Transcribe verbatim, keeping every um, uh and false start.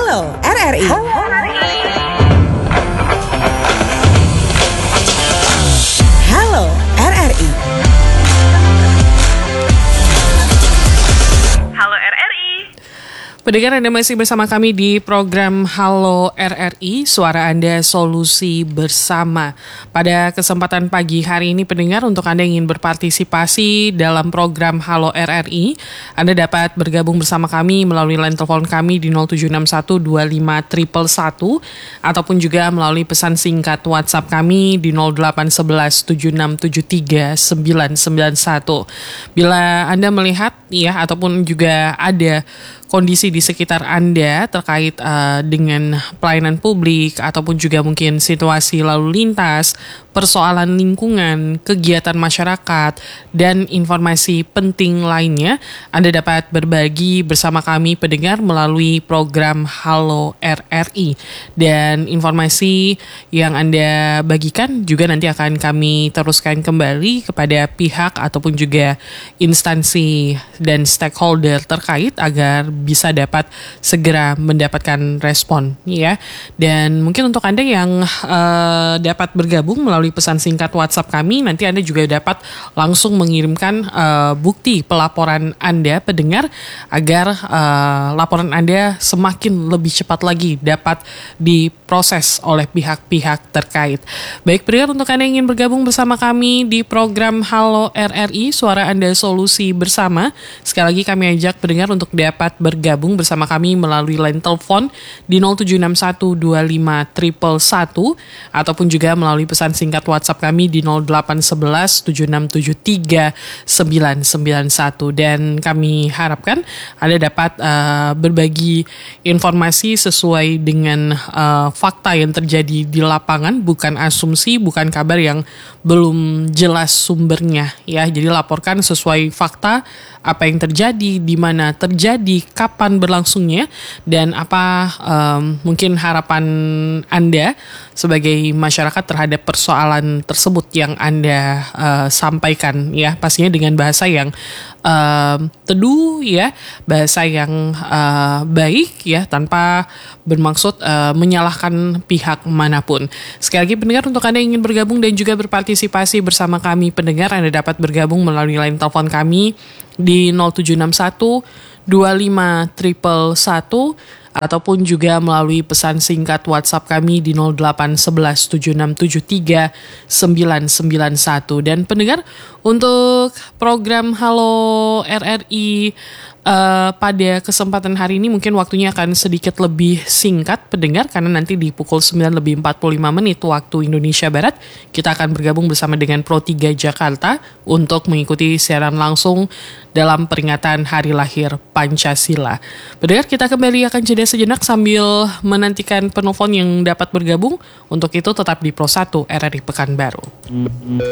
Halo R R I. Halo R R I. Halo R R I. Halo R R I. Pendengar, Anda masih bersama kami di program Halo R R I, suara Anda solusi bersama. Pada kesempatan pagi hari ini, pendengar, untuk Anda yang ingin berpartisipasi dalam program Halo R R I, Anda dapat bergabung bersama kami melalui line telepon kami di nol tujuh enam satu dua lima satu satu satu ataupun juga melalui pesan singkat WhatsApp kami di nol delapan satu satu tujuh enam tujuh tiga sembilan sembilan satu. Bila Anda melihat ya ataupun juga ada kondisi di sekitar Anda terkait uh, dengan pelayanan publik ataupun juga mungkin situasi lalu lintas, persoalan lingkungan, kegiatan masyarakat, dan informasi penting lainnya, Anda dapat berbagi bersama kami pendengar melalui program Halo R R I. Dan informasi yang Anda bagikan juga nanti akan kami teruskan kembali kepada pihak ataupun juga instansi dan stakeholder terkait agar bisa dapat segera mendapatkan respon ya. Dan mungkin untuk Anda yang uh, dapat bergabung melalui pesan singkat WhatsApp kami, nanti Anda juga dapat langsung mengirimkan uh, bukti pelaporan Anda pendengar agar uh, laporan Anda semakin lebih cepat lagi dapat diproses oleh pihak-pihak terkait. Baik pendengar, untuk Anda yang ingin bergabung bersama kami di program Halo R R I, suara Anda solusi bersama, sekali lagi kami ajak pendengar untuk dapat bergabung bersama kami melalui line telepon di nol tujuh enam satu dua lima satu satu satu ataupun juga melalui pesan singkat WhatsApp kami di nol delapan satu satu tujuh enam tujuh tiga sembilan sembilan satu. Dan kami harapkan Anda dapat uh, berbagi informasi sesuai dengan uh, fakta yang terjadi di lapangan, bukan asumsi, bukan kabar yang belum jelas sumbernya ya. Jadi laporkan sesuai fakta apa yang terjadi, di mana terjadi, kapan berlangsungnya, dan apa um, mungkin harapan Anda sebagai masyarakat terhadap persoalan tersebut yang Anda uh, sampaikan ya, pastinya dengan bahasa yang uh, teduh ya, bahasa yang uh, baik ya, tanpa bermaksud uh, menyalahkan pihak manapun. Sekali lagi pendengar, untuk Anda yang ingin bergabung dan juga berpartisipasi bersama kami pendengar, Anda dapat bergabung melalui line telepon kami di nol tujuh enam satu dua lima satu satu satu ataupun juga melalui pesan singkat WhatsApp kami di nol delapan satu satu tujuh enam tujuh tiga sembilan sembilan satu. Dan pendengar, untuk program Halo R R I uh, pada kesempatan hari ini mungkin waktunya akan sedikit lebih singkat pendengar, karena nanti di pukul sembilan lebih empat puluh lima menit waktu Indonesia Barat kita akan bergabung bersama dengan Pro tiga Jakarta untuk mengikuti siaran langsung dalam peringatan Hari Lahir Pancasila. Pendengar, kita kembali akan jeda sejenak sambil menantikan penelpon yang dapat bergabung. Untuk itu tetap di Pro satu R R I Pekanbaru.